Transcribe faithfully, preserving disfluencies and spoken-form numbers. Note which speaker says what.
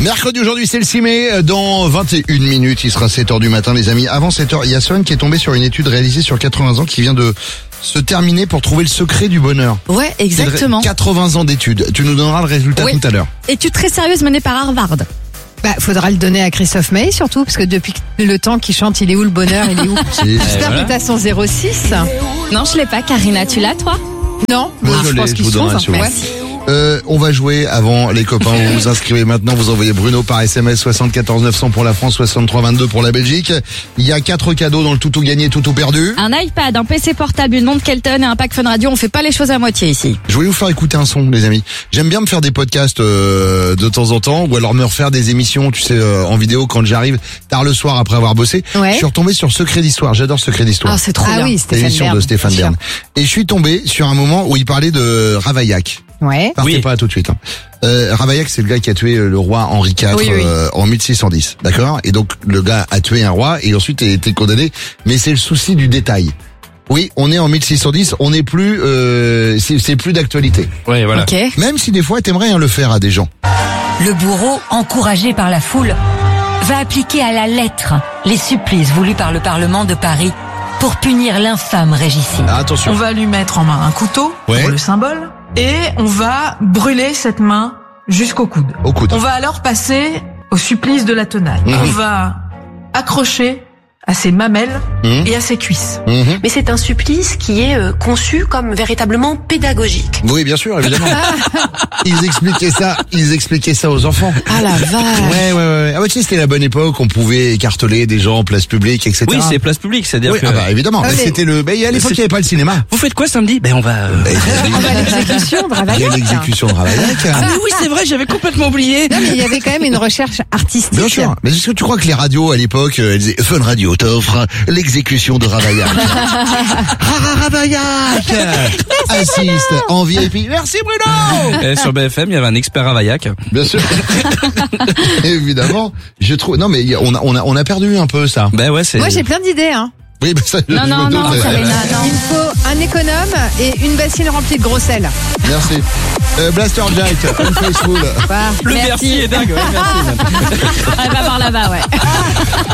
Speaker 1: Mercredi aujourd'hui, c'est le six mai. Dans vingt et une minutes, il sera sept heures du matin, les amis. Avant sept heures, il y a Swan qui est tombé sur une étude réalisée sur quatre-vingts ans qui vient de se terminer pour trouver le secret du bonheur.
Speaker 2: Ouais, exactement.
Speaker 1: quatre-vingts ans d'études. Tu nous donneras le résultat
Speaker 2: oui.
Speaker 1: tout à l'heure.
Speaker 2: Étude très sérieuse menée par Harvard.
Speaker 3: Bah, faudra le donner à Christophe Maé surtout, parce que depuis le temps qu'il chante, il est où le bonheur, il est où Interprétation zéro six.
Speaker 2: Non, je l'ai pas. Karina, tu l'as, toi?
Speaker 3: Non,
Speaker 1: Moi,
Speaker 3: ah,
Speaker 1: je
Speaker 3: je
Speaker 1: l'ai,
Speaker 3: pense
Speaker 1: je
Speaker 3: qu'ils
Speaker 1: vous
Speaker 3: sont.
Speaker 1: donnerai
Speaker 3: En
Speaker 1: sur-
Speaker 3: fait.
Speaker 2: Merci.
Speaker 1: Euh, on va jouer avant les copains. Vous vous inscrivez maintenant. Vous envoyez Bruno par S M S soixante-quatorze neuf cents pour la France, soixante-trois vingt-deux pour la Belgique. Il y a quatre cadeaux dans le tout ou gagné, tout ou perdu.
Speaker 2: Un iPad, un P C portable, une montre Kelton et un pack Fun Radio. On fait pas les choses à moitié ici.
Speaker 1: Je voulais vous faire écouter un son, les amis. J'aime bien me faire des podcasts euh, de temps en temps, ou alors me refaire des émissions, tu sais, euh, en vidéo quand j'arrive tard le soir après avoir bossé.
Speaker 3: Ouais.
Speaker 1: Je suis retombé sur Secret d'Histoire. J'adore Secret d'Histoire.
Speaker 2: Ah, c'est trop
Speaker 3: Ah
Speaker 2: bien.
Speaker 3: oui,
Speaker 1: C'est
Speaker 3: Stéphane
Speaker 1: l'émission
Speaker 3: Bern.
Speaker 1: de Stéphane
Speaker 3: Bien
Speaker 1: Bern. Et je suis tombé sur un moment où il parlait de Ravaillac.
Speaker 3: Ouais.
Speaker 1: Partez
Speaker 4: Oui.
Speaker 1: pas tout de suite. Hein. Euh, Ravaillac, c'est le gars qui a tué le roi Henri quatre
Speaker 2: Oui, oui.
Speaker 1: euh, en mille six cent dix, d'accord. Et donc le gars a tué un roi et ensuite a été condamné. Mais c'est le souci du détail. Oui, on est en mille six cent dix, on n'est plus, euh, c'est c'est plus d'actualité.
Speaker 4: Ouais, voilà.
Speaker 2: Ok.
Speaker 1: Même si des fois, t'aimerais hein, le faire à des gens.
Speaker 5: Le bourreau, encouragé par la foule, va appliquer à la lettre les supplices voulus par le Parlement de Paris pour punir l'infâme régicide.
Speaker 1: Ah, attention.
Speaker 6: On va lui mettre en main un couteau,
Speaker 1: Ouais.
Speaker 6: pour le symbole, et on va brûler cette main jusqu'au coude.
Speaker 1: Au coude.
Speaker 6: On va alors passer au supplice de la tenaille.
Speaker 1: Mhm.
Speaker 6: On va accrocher à ses mamelles
Speaker 1: Mhm.
Speaker 6: et à ses cuisses.
Speaker 1: Mhm.
Speaker 7: Mais c'est un supplice qui est euh, conçu comme véritablement pédagogique.
Speaker 1: Oui, bien sûr, évidemment. Ils expliquaient ça, ils expliquaient ça aux enfants.
Speaker 2: Ah la vache.
Speaker 1: Ouais, ouais, ouais. Ah ouais, tu sais, c'était la bonne époque, on pouvait écarteler des gens en place publique, et cetera.
Speaker 4: Oui, c'est place publique, c'est-à-dire
Speaker 1: Oui,
Speaker 4: que...
Speaker 1: ah bah, évidemment.
Speaker 3: Ah,
Speaker 1: Mais
Speaker 3: mais-
Speaker 1: c'était le, mais à l'époque, il n'y avait pas le cinéma.
Speaker 4: Vous faites quoi samedi? Ben on va... euh,
Speaker 1: Et-
Speaker 3: On va à l'exécution de
Speaker 1: Il y a
Speaker 3: Ravaillac.
Speaker 1: l'exécution de Ravaillac.
Speaker 4: Ah mais oui, c'est vrai, j'avais complètement oublié.
Speaker 3: Non, mais il y avait quand même une recherche artistique.
Speaker 1: Bien sûr. Mais est-ce que tu crois que les radios à l'époque, euh, elles disaient Fun Radio t'offre l'exécution de Ravaillac. Rara Ravaillac assiste en V I P. Merci Bruno.
Speaker 4: Et sur B F M, il y avait un expert Ravaillac.
Speaker 1: Bien sûr. Évidemment. Je trouve. Non mais il y a- on a on a on a perdu un peu ça.
Speaker 4: Ben ouais, c'est...
Speaker 3: Moi, j'ai plein d'idées, hein.
Speaker 1: Oui, mais ça. je
Speaker 2: Non,
Speaker 1: me
Speaker 2: non,
Speaker 1: doute.
Speaker 2: non,
Speaker 1: Euh,
Speaker 2: Karina, non.
Speaker 3: Il faut un économe et une bassine remplie de gros sel.
Speaker 1: Merci. Euh, Blaster Jack, Unfaithful.
Speaker 3: Voilà.
Speaker 4: Le
Speaker 2: Merci.
Speaker 4: Bercy est dingue, ouais, merci.
Speaker 2: On va voir là-bas, ouais.